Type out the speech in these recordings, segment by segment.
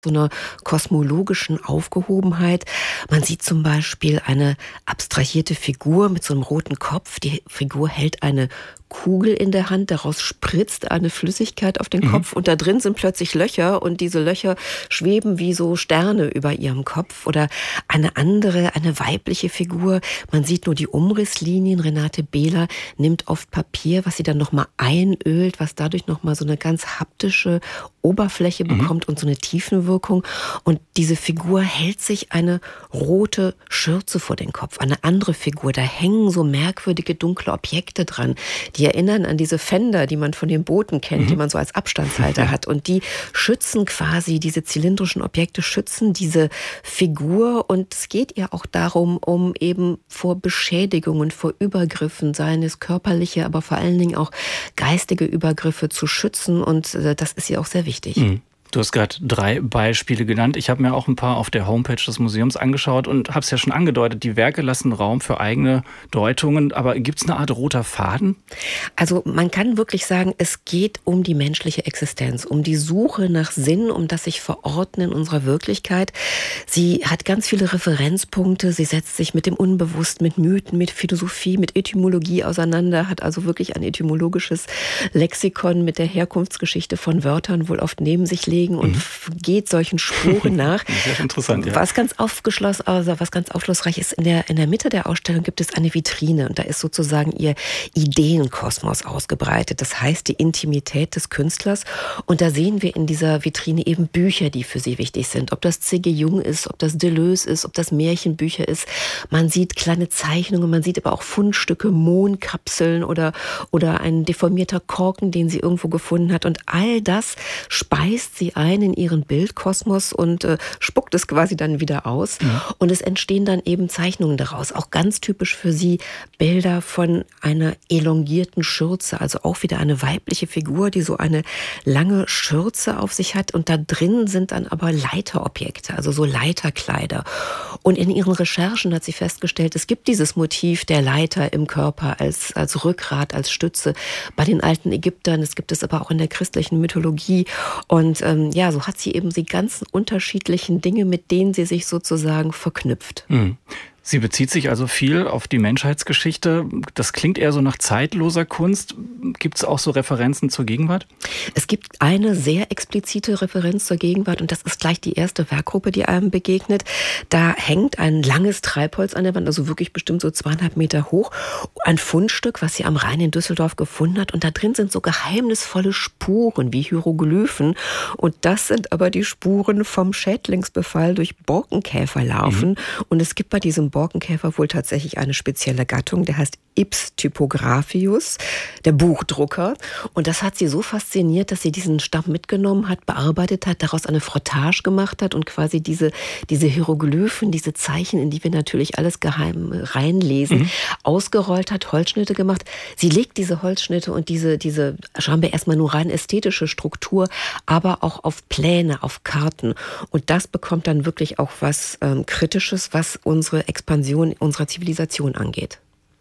so einer kosmologischen Aufgehobenheit. Man sieht zum Beispiel eine abstrahierte Figur mit so einem roten Kopf. Die Figur hält eine Kugel in der Hand, daraus spritzt eine Flüssigkeit auf den Kopf und da drin sind plötzlich Löcher und diese Löcher schweben wie so Sterne über ihrem Kopf. Oder eine andere, eine weibliche Figur, man sieht nur die Umrisslinien. Renate Behler nimmt oft Papier, was sie dann nochmal einölt, was dadurch nochmal so eine ganz haptische Oberfläche bekommt und so eine Tiefenwirkung. Und diese Figur hält sich eine rote Schürze vor den Kopf. Eine andere Figur, da hängen so merkwürdige dunkle Objekte dran. Die erinnern an diese Fender, die man von den Booten kennt, die man so als Abstandshalter hat. Und die schützen quasi, diese zylindrischen Objekte schützen diese Figur. Und es geht ihr auch darum, um eben vor Beschädigungen, vor Übergriffen, seien es körperliche, aber vor allen Dingen auch geistige Übergriffe zu schützen. Und das ist ihr auch sehr wichtig. Du hast gerade 3 Beispiele genannt. Ich habe mir auch ein paar auf der Homepage des Museums angeschaut und habe es ja schon angedeutet, die Werke lassen Raum für eigene Deutungen. Aber gibt es eine Art roter Faden? Also man kann wirklich sagen, es geht um die menschliche Existenz, um die Suche nach Sinn, um das sich verorten in unserer Wirklichkeit. Sie hat ganz viele Referenzpunkte. Sie setzt sich mit dem Unbewussten, mit Mythen, mit Philosophie, mit Etymologie auseinander, hat also wirklich ein etymologisches Lexikon mit der Herkunftsgeschichte von Wörtern wohl oft neben sich legen und geht solchen Spuren nach. Sehr interessant, ja. Was ganz aufschlussreich ist, in der Mitte der Ausstellung gibt es eine Vitrine und da ist sozusagen ihr Ideenkosmos ausgebreitet. Das heißt, die Intimität des Künstlers. Und da sehen wir in dieser Vitrine eben Bücher, die für sie wichtig sind. Ob das C.G. Jung ist, ob das Deleuze ist, ob das Märchenbücher ist. Man sieht kleine Zeichnungen, man sieht aber auch Fundstücke, Mondkapseln oder ein deformierter Korken, den sie irgendwo gefunden hat. Und all das speist sie ein in ihren Bildkosmos und spuckt es quasi dann wieder aus. Und es entstehen dann eben Zeichnungen daraus. Auch ganz typisch für sie Bilder von einer elongierten Schürze, also auch wieder eine weibliche Figur, die so eine lange Schürze auf sich hat. Und da drin sind dann aber Leiterobjekte, also so Leiterkleider. Und in ihren Recherchen hat sie festgestellt, es gibt dieses Motiv der Leiter im Körper als Rückgrat, als Stütze bei den alten Ägyptern. Es gibt es aber auch in der christlichen Mythologie. Und so hat sie eben die ganzen unterschiedlichen Dinge, mit denen sie sich sozusagen verknüpft. Sie bezieht sich also viel auf die Menschheitsgeschichte. Das klingt eher so nach zeitloser Kunst. Gibt es auch so Referenzen zur Gegenwart? Es gibt eine sehr explizite Referenz zur Gegenwart und das ist gleich die erste Werkgruppe, die einem begegnet. Da hängt ein langes Treibholz an der Wand, also wirklich bestimmt so 2,5 Meter hoch. Ein Fundstück, was sie am Rhein in Düsseldorf gefunden hat. Und da drin sind so geheimnisvolle Spuren wie Hieroglyphen. Und das sind aber die Spuren vom Schädlingsbefall durch Borkenkäferlarven. Und es gibt bei diesem Borkenkäfer wohl tatsächlich eine spezielle Gattung, der heißt Ips typographius, der Buchdrucker. Und das hat sie so fasziniert, dass sie diesen Stamm mitgenommen hat, bearbeitet hat, daraus eine Frottage gemacht hat und quasi diese Hieroglyphen, diese Zeichen, in die wir natürlich alles geheim reinlesen, ausgerollt hat, Holzschnitte gemacht. Sie legt diese Holzschnitte und diese scheinbar erstmal nur rein ästhetische Struktur, aber auch auf Pläne, auf Karten. Und das bekommt dann wirklich auch was Kritisches, was unsere Expansion unserer Zivilisation angeht.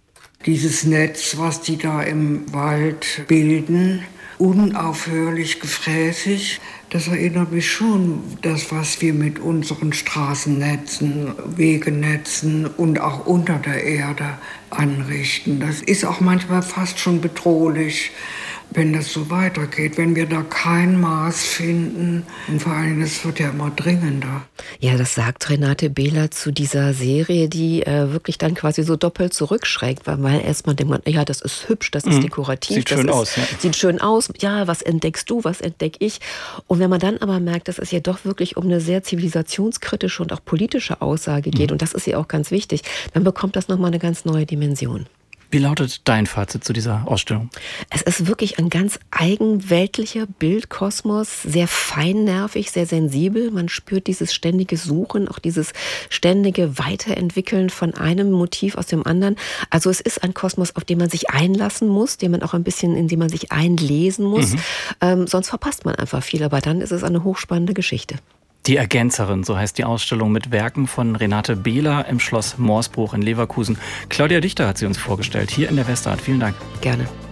Dieses Netz, was die da im Wald bilden, unaufhörlich gefräßig, das erinnert mich schon das, was wir mit unseren Straßennetzen, Wegenetzen und auch unter der Erde anrichten. Das ist auch manchmal fast schon bedrohlich, wenn das so weitergeht, wenn wir da kein Maß finden. Und vor allem, es wird ja immer dringender. Ja, das sagt Renate Behler zu dieser Serie, die wirklich dann quasi so doppelt zurückschreckt, weil erstmal denkt man, ja, das ist hübsch, das ist dekorativ. Sieht schön aus. Ja. Sieht schön aus. Ja, was entdeckst du, was entdecke ich? Und wenn man dann aber merkt, dass es ja doch wirklich um eine sehr zivilisationskritische und auch politische Aussage geht, und das ist ja auch ganz wichtig, dann bekommt das nochmal eine ganz neue Dimension. Wie lautet dein Fazit zu dieser Ausstellung? Es ist wirklich ein ganz eigenweltlicher Bildkosmos, sehr feinnervig, sehr sensibel. Man spürt dieses ständige Suchen, auch dieses ständige Weiterentwickeln von einem Motiv aus dem anderen. Also es ist ein Kosmos, auf den man sich einlassen muss, in dem man sich einlesen muss. Sonst verpasst man einfach viel, aber dann ist es eine hochspannende Geschichte. Die Ergänzerin, so heißt die Ausstellung mit Werken von Renate Behler im Schloss Morsbruch in Leverkusen. Claudia Dichter hat sie uns vorgestellt, hier in der Westart. Vielen Dank. Gerne.